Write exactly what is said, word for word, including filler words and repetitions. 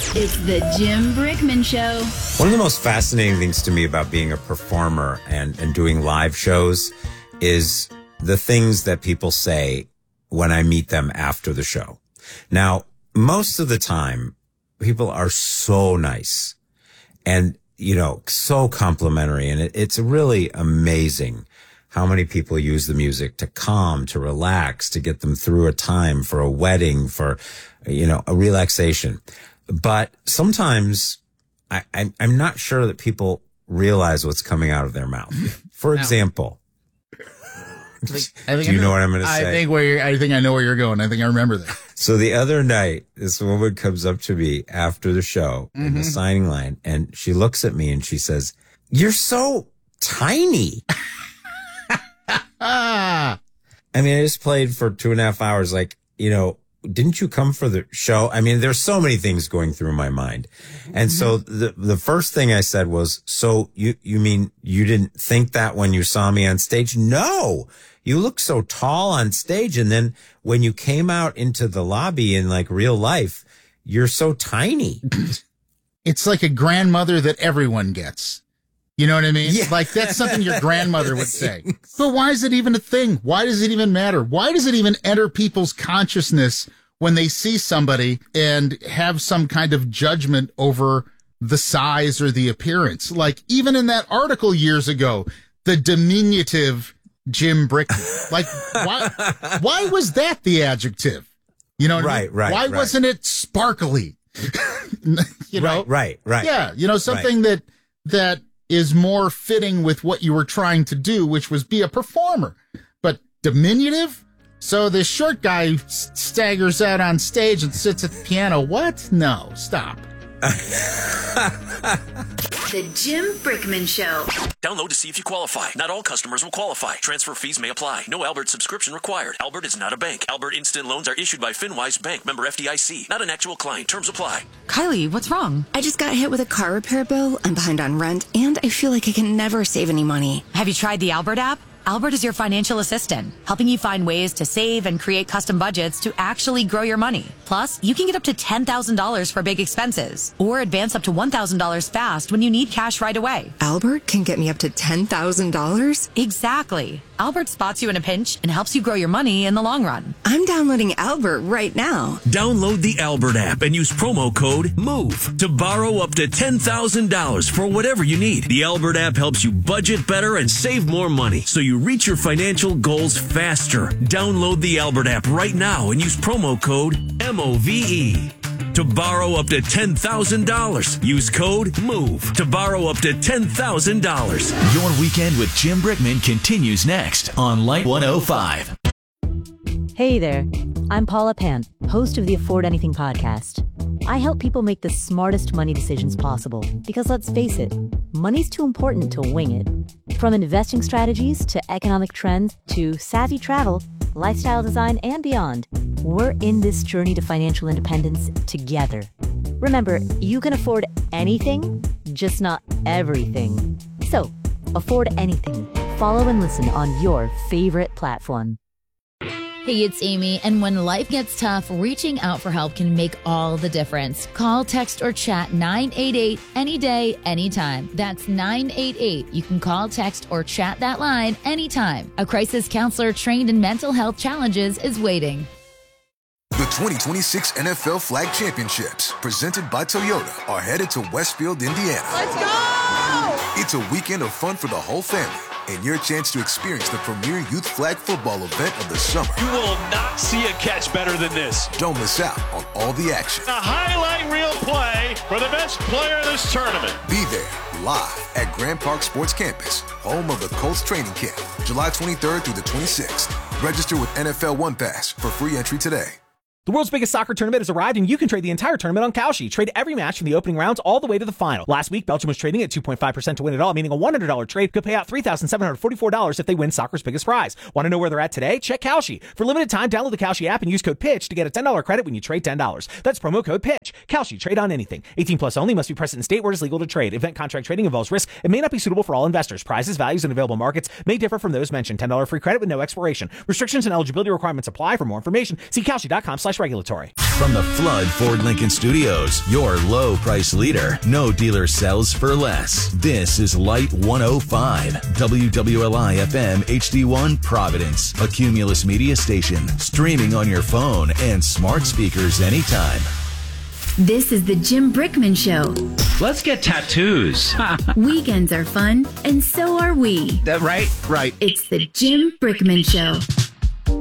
It's the Jim Brickman Show. One of the most fascinating things to me about being a performer and, and doing live shows is the things that people say when I meet them after the show. Now, most of the time, people are so nice and, you know, so complimentary. And it, it's really amazing how many people use the music to calm, to relax, to get them through a time for a wedding, for, you know, a relaxation. But sometimes I, I'm, I'm not sure that people realize what's coming out of their mouth. For example, I think, I think do you I know what I'm going to I say? think where you're, I think I know where you're going. I think I remember that. So the other night, this woman comes up to me after the show mm-hmm. in the signing line, and she looks at me and she says, "You're so tiny." Ah, I mean, I just played for two and a half hours. Like, you know, didn't you come for the show? I mean, there's so many things going through my mind. And so the the first thing I said was, so you, you mean you didn't think that when you saw me on stage? No, you look so tall on stage. And then when you came out into the lobby in like real life, you're so tiny. it's like a grandmother that everyone gets. You know what I mean? Yeah. Like, that's something your grandmother would say. But why is it even a thing? Why does it even matter? Why does it even enter people's consciousness when they see somebody and have some kind of judgment over the size or the appearance? Like, even in that article years ago, the diminutive Jim Brickman. Like, why, why was that the adjective? You know what right, I mean? Right, Why right. wasn't it sparkly? you know? Right, right, right. Yeah, you know, something right. that, that, is more fitting with what you were trying to do, which was be a performer. But diminutive? So this short guy s- staggers out on stage and sits at the piano. What? No, stop. The Jim Brickman Show. Download to see if you qualify. Not all customers will qualify. Transfer fees may apply. No Albert subscription required. Albert is not a bank. Albert Instant Loans are issued by FinWise Bank, member F D I C. Not an actual client. Terms apply. Kylie, what's wrong? I just got hit with a car repair bill. I'm behind on rent, and I feel like I can never save any money. Have you tried the Albert app? Albert is your financial assistant, helping you find ways to save and create custom budgets to actually grow your money. Plus, you can get up to ten thousand dollars for big expenses or advance up to one thousand dollars fast when you need cash right away. Albert can get me up to ten thousand dollars? Exactly. Albert spots you in a pinch and helps you grow your money in the long run. I'm downloading Albert right now. Download the Albert app and use promo code MOVE to borrow up to ten thousand dollars for whatever you need. The Albert app helps you budget better and save more money so you reach your financial goals faster. Download the Albert app right now and use promo code M O V E to borrow up to ten thousand dollars. Use code MOVE to borrow up to ten thousand dollars. Your weekend with Jim Brickman continues next on Light one oh five. Hey there, I'm Paula Pant, host of the Afford Anything podcast. I help people make the smartest money decisions possible because, let's face it, money's too important to wing it. From investing strategies to economic trends to savvy travel, lifestyle design, and beyond, we're in this journey to financial independence together. Remember, you can afford anything, just not everything. So, afford anything. Follow and listen on your favorite platform. Hey, it's Amy, and when life gets tough, reaching out for help can make all the difference. Call, text, or chat nine eight eight any day, anytime. That's nine eight eight. You can call, text, or chat that line anytime. A crisis counselor trained in mental health challenges is waiting. The twenty twenty-six N F L Flag Championships, presented by Toyota, are headed to Westfield, Indiana. Let's go! It's a weekend of fun for the whole family, and your chance to experience the premier youth flag football event of the summer. You will not see a catch better than this. Don't miss out on all the action. A highlight reel play for the best player of this tournament. Be there, live at Grand Park Sports Campus, home of the Colts training camp, July twenty-third through the twenty-sixth. Register with N F L One Pass for free entry today. The world's biggest soccer tournament has arrived, and you can trade the entire tournament on Kalshi. Trade every match from the opening rounds all the way to the final. Last week, Belgium was trading at two point five percent to win it all, meaning a one hundred dollars trade could pay out three thousand seven hundred forty-four dollars if they win soccer's biggest prize. Want to know where they're at today? Check Kalshi. For limited time, download the Kalshi app and use code PITCH to get a ten dollars credit when you trade ten dollars. That's promo code PITCH. Kalshi. Trade on anything. eighteen plus only. Must be present in state where it is legal to trade. Event contract trading involves risk. It may not be suitable for all investors. Prizes, values, and available markets may differ from those mentioned. ten dollars free credit with no expiration. Restrictions and eligibility requirements apply. For more information, see Kalshi dot com slash plus regulatory. From the Flood Ford Lincoln Studios, your low price leader. No dealer sells for less. This is Light one oh five, W W L I F M H D one Providence, a Cumulus media station, streaming on your phone and smart speakers anytime. This is the Jim Brickman Show. Let's get tattoos. Weekends are fun, and so are we. That right? Right. It's the Jim Brickman Show.